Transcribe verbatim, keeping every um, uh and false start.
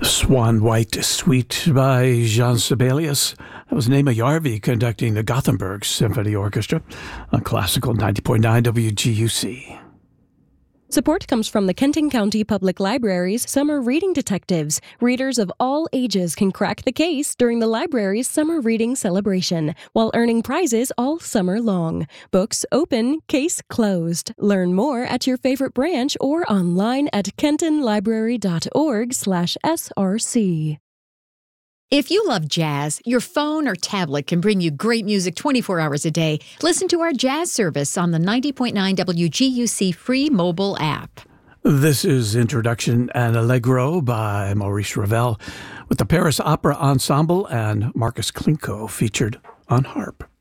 Swan White Suite by Jean Sibelius. That was Naima Yarvi conducting the Gothenburg Symphony Orchestra on Classical ninety point nine W G U C. Support comes from the Kenton County Public Library's Summer Reading Detectives. Readers of all ages can crack the case during the library's Summer Reading Celebration, while earning prizes all summer long. Books open, case closed. Learn more at your favorite branch or online at kentonlibrary.org slash SRC. If you love jazz, your phone or tablet can bring you great music twenty-four hours a day. Listen to our jazz service on the ninety point nine W G U C free mobile app. This is Introduction and Allegro by Maurice Ravel with the Paris Opera Ensemble and Marcus Klinko featured on harp.